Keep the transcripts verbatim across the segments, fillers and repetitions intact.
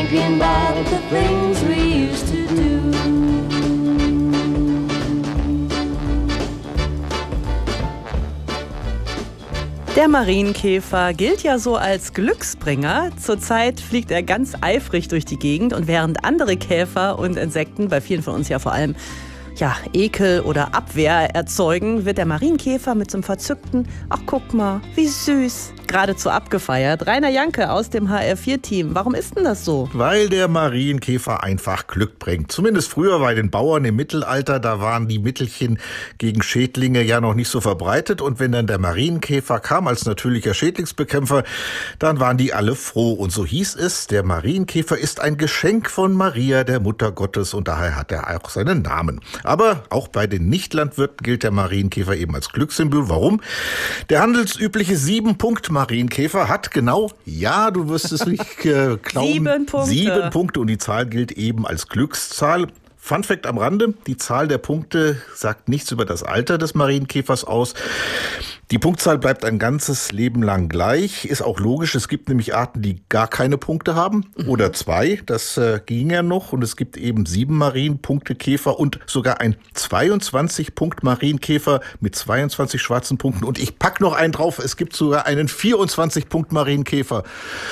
thinking about the things we used to do. Der Marienkäfer gilt ja so als Glücksbringer. Zurzeit fliegt er ganz eifrig durch die Gegend und während andere Käfer und Insekten, bei vielen von uns ja vor allem ja, Ekel oder Abwehr erzeugen, wird der Marienkäfer mit so einem verzückten, ach guck mal, wie süß, geradezu abgefeiert. Rainer Janke aus dem H R vier Team. Warum ist denn das so? Weil der Marienkäfer einfach Glück bringt. Zumindest früher bei den Bauern im Mittelalter, da waren die Mittelchen gegen Schädlinge ja noch nicht so verbreitet. Und wenn dann der Marienkäfer kam als natürlicher Schädlingsbekämpfer, dann waren die alle froh. Und so hieß es, der Marienkäfer ist ein Geschenk von Maria, der Mutter Gottes. Und daher hat er auch seinen Namen. Aber auch bei den Nichtlandwirten gilt der Marienkäfer eben als Glückssymbol. Warum? Der handelsübliche Sieben-Punkt-Marienkäfer hat genau, ja, du wirst es nicht äh, glauben, Sieben Punkte. Sieben Punkte und die Zahl gilt eben als Glückszahl. Fun Fact am Rande, die Zahl der Punkte sagt nichts über das Alter des Marienkäfers aus. Die Punktzahl bleibt ein ganzes Leben lang gleich, ist auch logisch. Es gibt nämlich Arten, die gar keine Punkte haben oder zwei, das äh, ging ja noch. Und es gibt eben sieben Marienpunktekäfer und sogar ein zweiundzwanzig-Punkt-Marienkäfer mit zweiundzwanzig schwarzen Punkten. Und ich pack noch einen drauf, es gibt sogar einen vierundzwanzig-Punkt-Marienkäfer.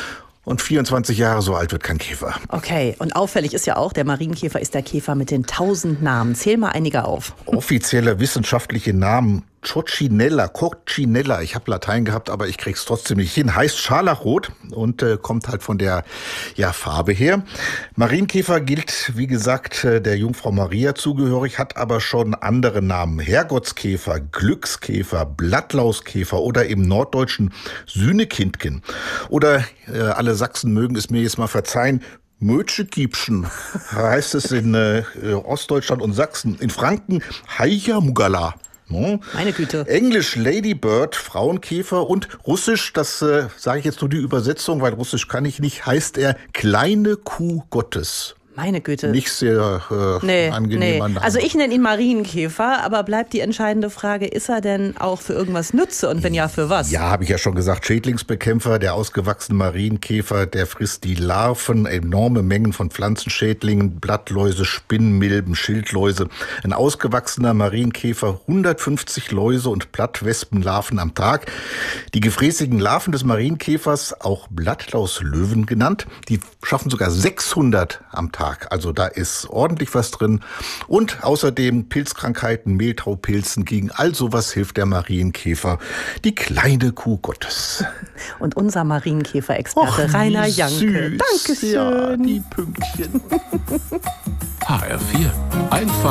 Und vierundzwanzig Jahre so alt wird kein Käfer. Okay, und auffällig ist ja auch, der Marienkäfer ist der Käfer mit den tausend Namen. Zähl mal einige auf. Offizieller wissenschaftliche Namen: Coccinella, Coccinella, ich habe Latein gehabt, aber ich krieg's trotzdem nicht hin, heißt Scharlachrot und äh, kommt halt von der ja, Farbe her. Marienkäfer gilt, wie gesagt, äh, der Jungfrau Maria zugehörig, hat aber schon andere Namen. Herrgottskäfer, Glückskäfer, Blattlauskäfer oder im Norddeutschen Sühnekindchen. Oder äh, alle Sachsen mögen es mir jetzt mal verzeihen, Mötschekiepschen heißt es in äh, Ostdeutschland und Sachsen. In Franken Haijamugala. No. Meine Güte. Englisch Ladybird, Frauenkäfer und Russisch, das äh, sage ich jetzt nur die Übersetzung, weil Russisch kann ich nicht, heißt er kleine Kuh Gottes. Meine Güte. Nicht sehr äh, nee, angenehm. Nee. Also ich nenne ihn Marienkäfer, aber bleibt die entscheidende Frage, ist er denn auch für irgendwas Nütze und wenn ja, für was? Ja, habe ich ja schon gesagt, Schädlingsbekämpfer, der ausgewachsene Marienkäfer, der frisst die Larven, enorme Mengen von Pflanzenschädlingen, Blattläuse, Spinnmilben, Schildläuse. Ein ausgewachsener Marienkäfer, hundertfünfzig Läuse und Blattwespenlarven am Tag. Die gefräßigen Larven des Marienkäfers, auch Blattlauslöwen genannt, die schaffen sogar sechshundert am Tag. Also da ist ordentlich was drin. Und außerdem Pilzkrankheiten, Mehltaupilzen, gegen all sowas hilft der Marienkäfer, die kleine Kuh Gottes. Und unser Marienkäfer-Experte Och, Rainer süß. Janke. Dankeschön. Ja, die Pünktchen. H R vier. Einfach